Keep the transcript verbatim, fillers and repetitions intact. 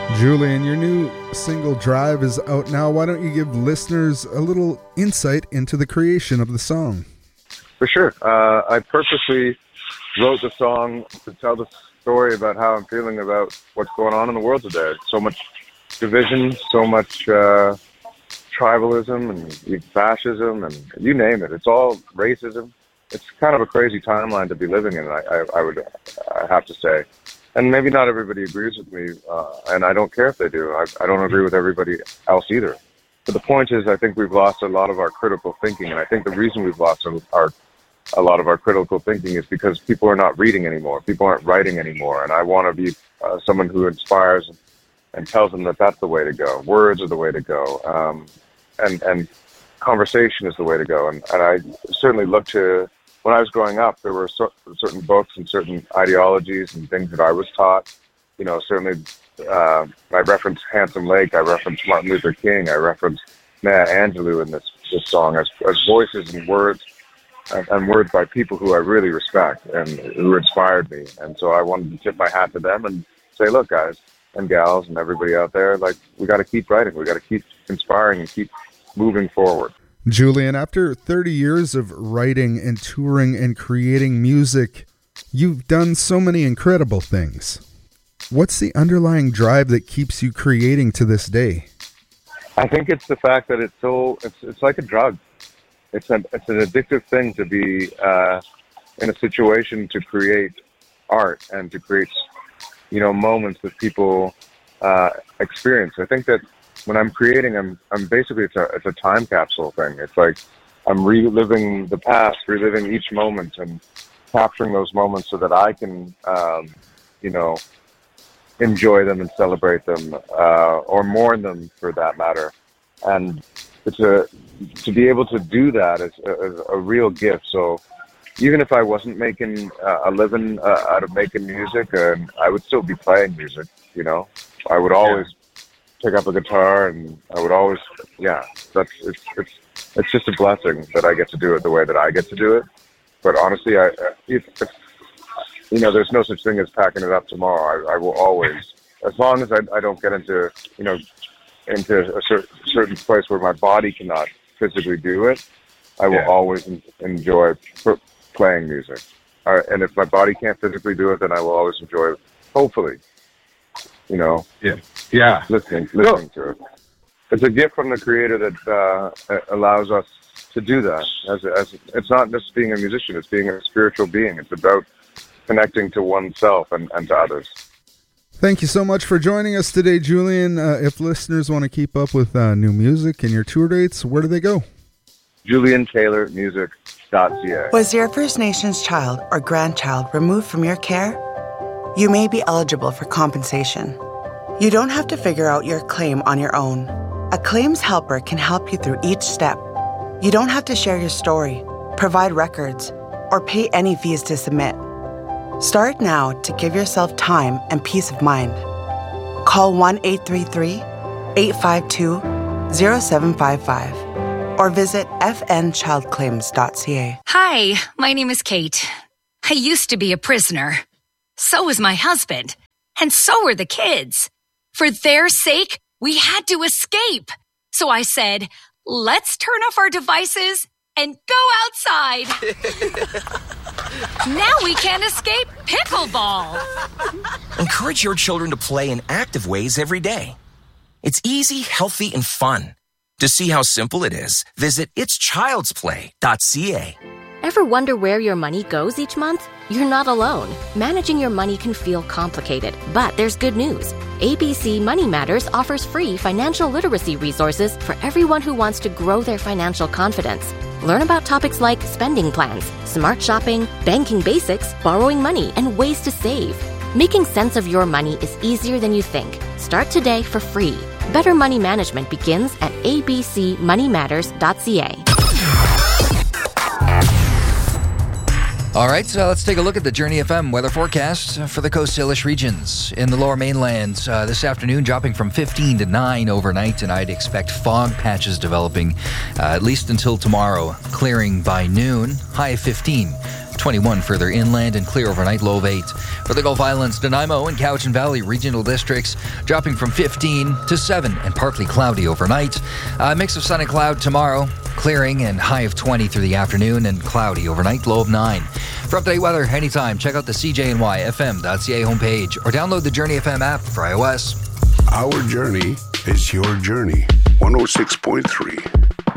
Julian, your new single Drive is out now. Why don't you give listeners a little insight into the creation of the song? For sure. Uh, I purposely wrote the song to tell the story about how I'm feeling about what's going on in the world today. So much division, so much uh, tribalism and fascism, and you name it. It's all racism. It's kind of a crazy timeline to be living in, I, I, I would I have to say. And maybe not everybody agrees with me, uh, and I don't care if they do. I, I don't agree with everybody else either. But the point is, I think we've lost a lot of our critical thinking, and I think the reason we've lost our a lot of our critical thinking is because people are not reading anymore. People aren't writing anymore, and I want to be uh, someone who inspires and tells them that that's the way to go. Words are the way to go, um, and and conversation is the way to go. And, and I certainly look to, when I was growing up, there were cer- certain books and certain ideologies and things that I was taught. You know, certainly uh, I reference Handsome Lake, I reference Martin Luther King, I reference Maya Angelou in this, this song as, as voices and words, and, and words by people who I really respect and who inspired me. And so I wanted to tip my hat to them and say, look, guys and gals and everybody out there, like, we got to keep writing, we got to keep inspiring and keep moving forward. Julian, after thirty years of writing and touring and creating music, you've done so many incredible things. What's the underlying drive that keeps you creating to this day? I think it's the fact that it's so, it's, it's like a drug. It's an, it's an addictive thing to be uh, in a situation to create art and to create, you know, moments that people uh, experience. I think that when I'm creating, I'm I'm basically, it's a it's a time capsule thing. It's like I'm reliving the past, reliving each moment, and capturing those moments so that I can, um, you know, enjoy them and celebrate them, uh, or mourn them for that matter. And it's a to be able to do that is a, is a real gift. So even if I wasn't making uh, a living uh, out of making music, uh, I would still be playing music. You know, I would always. Yeah. Pick up a guitar, and I would always, yeah, that's, it's, it's, it's just a blessing that I get to do it the way that I get to do it. But honestly, I, if, if, you know, there's no such thing as packing it up tomorrow. I, I will always, as long as I, I don't get into, you know, into a cer- certain place where my body cannot physically do it, I will yeah. always en- enjoy pr- playing music. Uh, and if my body can't physically do it, then I will always enjoy, hopefully, you know, yeah, yeah, listening, listening no. to it. It's a gift from the Creator that uh, allows us to do that. As, as it's not just being a musician; it's being a spiritual being. It's about connecting to oneself and, and to others. Thank you so much for joining us today, Julian. Uh, if listeners want to keep up with uh, new music and your tour dates, where do they go? Julian Taylor Music dot c a. Was your First Nations child or grandchild removed from your care? You may be eligible for compensation. You don't have to figure out your claim on your own. A claims helper can help you through each step. You don't have to share your story, provide records, or pay any fees to submit. Start now to give yourself time and peace of mind. Call one eight three three, eight five two, zero seven five five or visit f n child claims dot c a. Hi, my name is Kate. I used to be a prisoner. So was my husband. And so were the kids. For their sake, we had to escape. So I said, let's turn off our devices and go outside. Now we can escape pickleball. Encourage your children to play in active ways every day. It's easy, healthy, and fun. To see how simple it is, visit its childs play dot c a. Ever wonder where your money goes each month? You're not alone. Managing your money can feel complicated, but there's good news. A B C Money Matters offers free financial literacy resources for everyone who wants to grow their financial confidence. Learn about topics like spending plans, smart shopping, banking basics, borrowing money, and ways to save. Making sense of your money is easier than you think. Start today for free. Better money management begins at a b c money matters dot c a. All right, so let's take a look at the Journey F M weather forecast for the Coast Salish regions. In the Lower Mainland uh, this afternoon, dropping from fifteen to nine overnight, and I'd expect fog patches developing uh, at least until tomorrow, clearing by noon, high of fifteen. twenty-one further inland and clear overnight, low of eight. For the Gulf Islands, Nanaimo and Cowichan Valley regional districts dropping from fifteen to seven and partly cloudy overnight. A mix of sun and cloud tomorrow, clearing and high of twenty through the afternoon and cloudy overnight, low of nine. For up-to-date weather anytime, check out the C J N Y F M dot C A homepage or download the Journey F M app for iOS. Our journey is your journey. one oh six point three